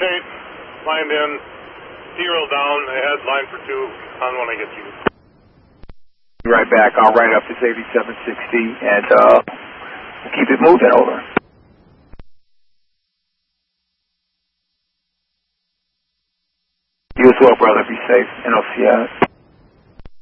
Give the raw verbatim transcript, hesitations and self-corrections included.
eight, lined in, zero down, ahead, line for two, on when I get you. Right back, I'll write up this eighty-seven sixty, and uh, we'll keep it moving, over. You as well, brother, be safe, and I'll see you out.